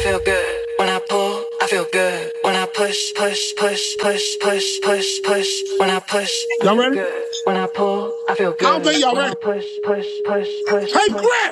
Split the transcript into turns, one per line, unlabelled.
feel good. When I pull, I feel good. When I push, push, push, push, push, push, push. When I push,
y'all ready?
good. When I pull, I feel good.
I don't think y'all ready.
When I push, push, push, push,
Hey,
push.
Chris!